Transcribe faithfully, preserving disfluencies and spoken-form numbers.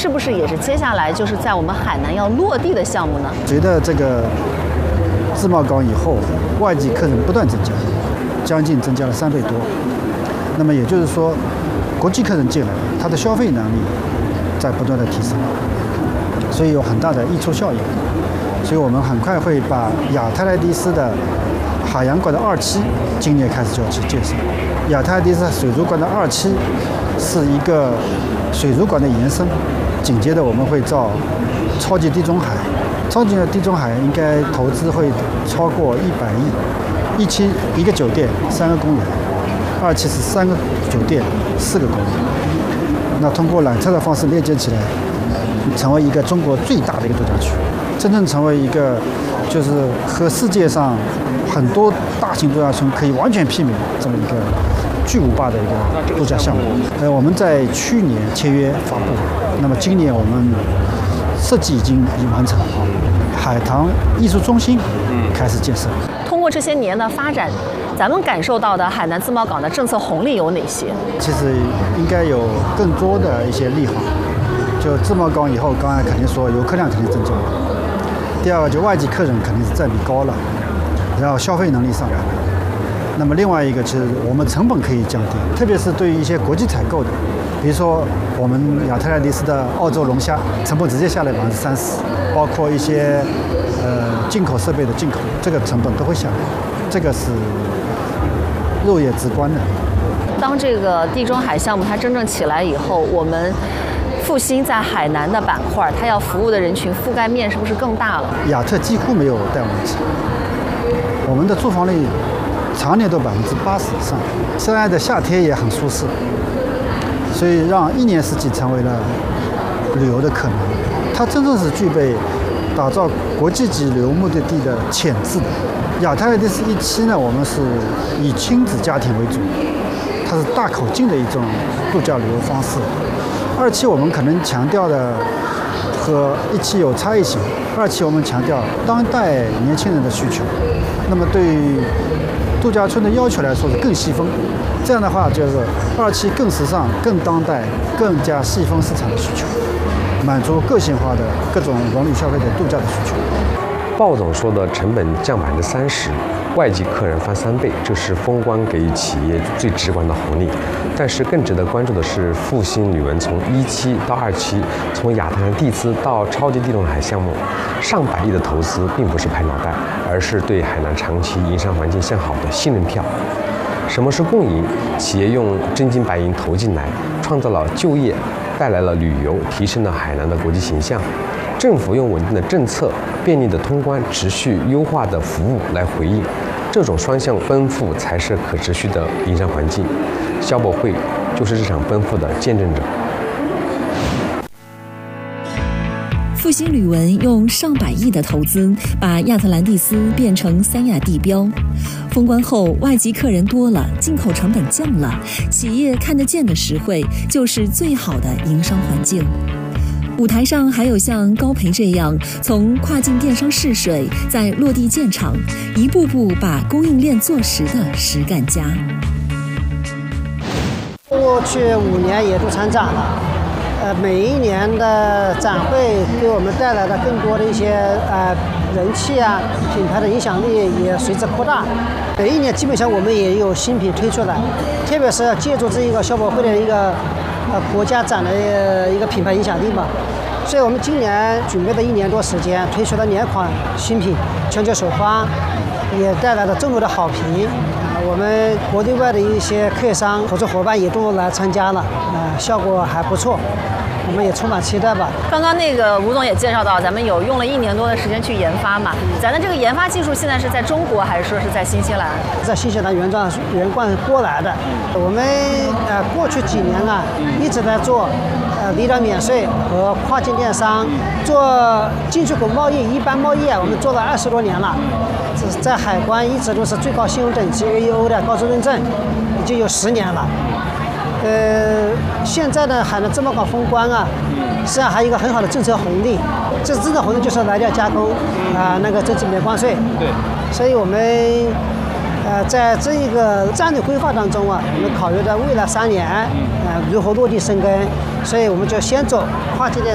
是不是也是接下来就是在我们海南要落地的项目呢？ 随着这个自贸港以后，外籍客人不断增加，将近增加了三倍多。那么也就是说，国际客人进来，他的消费能力在不断的提升，所以有很大的溢出效应。所以我们很快会把亚特兰蒂斯的海洋馆的二期今年开始就要去建设。亚特兰蒂斯水族馆的二期是一个水族馆的延伸，紧接着我们会造超级地中海，超级的地中海应该投资会超过一百亿。一期一个酒店三个公园，二期是三个酒店四个公园。那通过缆车的方式链接起来，成为一个中国最大的一个度假区，真正成为一个就是和世界上很多大型度假村可以完全媲美这么一个巨无霸的一个度假项目。呃，我们在去年签约发布，那么今年我们设计已经已经完成，海棠艺术中心开始建设。 通过这些年的发展，咱们感受到的海南自贸港的政策红利有哪些？ 其实应该有更多的一些利好。就自贸港以后，刚才肯定说游客量肯定增加了。第二个就外籍客人肯定是占比高了，然后消费能力上来了。那么另外一个，其实我们成本可以降低，特别是对于一些国际采购的，比如说我们亚特兰蒂斯的澳洲龙虾，成本直接下来百分之三十，包括一些呃进口设备的进口，这个成本都会下来，这个是肉眼直观的。 当这个地中海项目它真正起来以后，我们复兴在海南的板块，它要服务的人群覆盖面是不是更大了？ 亚特几乎没有淡旺季，我们的住房率常年都百分之八十以上，深爱的夏天也很舒适，所以让一年四季成为了旅游的可能。它真正是具备打造国际级旅游目的地的潜质。亚特兰蒂斯一期呢，我们是以亲子家庭为主，它是大口径的一种度假旅游方式。二期我们可能强调的和一期有差异性，二期我们强调当代年轻人的需求，那么对于度假村的要求来说是更细分，这样的话就是二期更时尚、更当代、更加细分市场的需求，满足个性化的各种文旅消费者度假的需求。 鲍总说的成本降百分之三十，外籍客人翻三倍，这是封关给予企业最直观的红利。但是更值得关注的是，复兴旅文从一期到二期，从亚特兰蒂斯到超级地中海项目，上百亿的投资并不是拍脑袋，而是对海南长期营商环境向好的信任票。什么是共赢？企业用真金白银投进来，创造了就业，带来了旅游，提升了海南的国际形象。政府用稳定的政策、便利的通关、持续优化的服务来回应，这种双向奔赴才是可持续的营商环境。消博会就是这场奔赴的见证者。 复兴旅文用上百亿的投资，把亚特兰蒂斯变成三亚地标。封关后，外籍客人多了，进口成本降了，企业看得见的实惠，就是最好的营商环境。舞台上还有像高培这样从跨境电商试水，在落地建厂，一步步把供应链做实的实干家。 过去五年也都参展了，呃，每一年的展会给我们带来的更多的一些呃人气啊，品牌的影响力也随之扩大。每一年基本上我们也有新品推出来，特别是借助这一个消博会的一个呃国家展的一个品牌影响力嘛。所以我们今年准备了一年多时间，推出了两款新品，全球首发，也带来了众多的好评。我们国内外的一些客商、合作伙伴也都来参加了，呃，效果还不错，我们也充满期待吧。 刚刚那个吴总也介绍到，咱们有用了一年多的时间去研发嘛，咱的这个研发技术现在是在中国还是说是在新西兰？ 在新西兰原装原罐过来的。我们呃过去几年啊一直在做呃离岛免税和跨境电商，做进出口贸易、一般贸易啊，我们做了二十多年了。在海关一直都是最高信用等级 A E O 的高质认证，已经有十年了。呃，现在的海南自贸港封关啊，实际上还有一个很好的政策红利，这政策红利就是来料加工啊、呃、那个征集免关税。对。所以我们呃在这一个战略规划当中啊，我们考虑到未来三年呃如何落地生根，所以我们就先走跨境电。